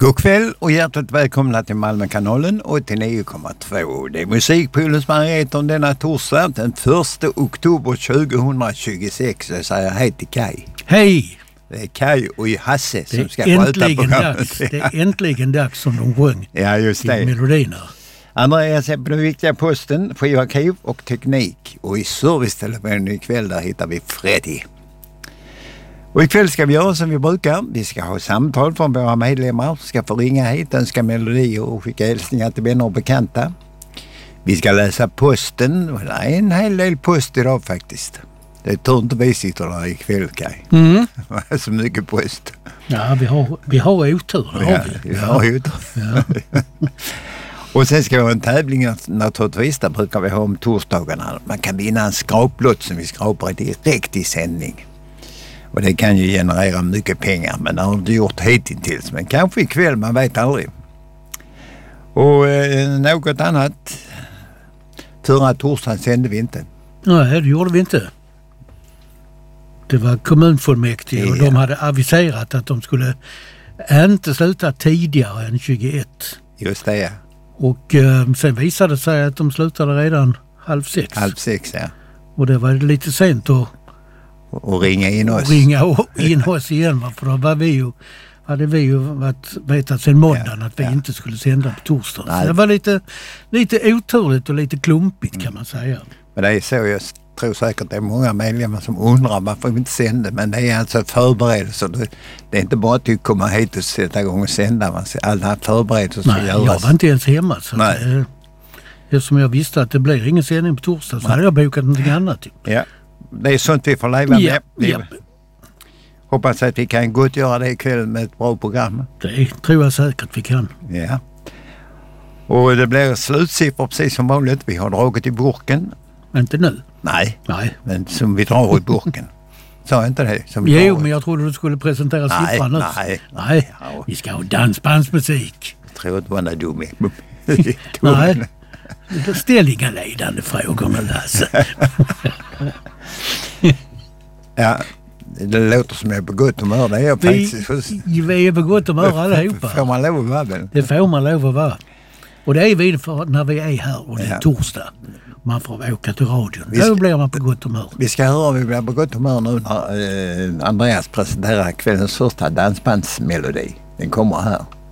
God kväll och hjärtligt välkomna till Malmökanalen 89,2. Det är musikpolens Marieton denna torsdag den 1 oktober 2026. Jag säger hej till Kaj. Hej! Det är Kaj och Hasse som ska sköta programmet. Det är äntligen dags som de sjöng. Ja, just det. I melodierna. Andreas är på den viktiga posten, skivarkiv och teknik. Och i servicetelefonen ikväll där hittar vi Freddy. Och ikväll ska vi göra som vi brukar. Vi ska ha samtal från våra medlemmar. Ska få ringa hit, önska melodier och skicka hälsningar till vänner och bekanta. Vi ska läsa posten. Det är en hel del post idag faktiskt. Det är tur inte vi sitter där ikväll, Kaj. Det är så mycket post. Ja, vi har otur. Vi har otur. Ja. Och sen ska vi ha en tävling naturligtvis. Där brukar vi ha om torsdagarna. Man kan vinna en skraplott som vi skrapar direkt i sändning. Och det kan ju generera mycket pengar, men det har inte gjort hittills. Men kanske ikväll, man vet aldrig. Och något annat. Förra torsdagen sände vi inte. Nej, det gjorde vi inte. Det var kommunfullmäktige och de hade aviserat att de skulle inte sluta tidigare än 21. Just det, ja. Och sen visade det sig att de slutade redan 5:30. 5:30, ja. Och det var lite sent att och ringa in oss. Ringa in oss igen, för då hade vi ju vetat sedan måndagen att vi inte skulle sända på torsdag. Så det var lite oturligt och lite klumpigt kan man säga. Men det är så, jag tror säkert det är många medlemmar som undrar varför vi inte sände. Men det är alltså förberedelser. Det är inte bara att komma hit och sätta igång och sända. Alla förberedelser som göras. Nej, jag var inte ens hemma. Så eftersom jag visste att det blir ingen sändning på torsdag så hade jag bokat någonting annat. Typ. Ja. Det är sånt vi får leva med. Ja. Hoppas att vi kan gott göra det ikväll med ett bra program. Det tror jag säkert vi kan. Ja. Och det blir slutsiffror precis som vanligt. Vi har dragit i burken. Inte nu? Nej. Men som vi drar i burken. Sa inte det? Men jag trodde du skulle presentera siffran nu. Nej. Ja. Vi ska ha dansbandsmusik. Jag tror inte man är dum. Nej. Ställ inga ledande frågor med Lasse. Ja, det låter som jag är på gott humör. Det är jag faktiskt. Vi är på gott humör allihopa. Får man lov att vara väl? Det får man lov att vara. Och det är vi för när vi är här och det är torsdag. Man får åka till radion. Då blir man på gott humör. Vi ska höra om vi blir på gott humör nu när Andreas presenterar kvällens första dansbandsmelodi. Den kommer här.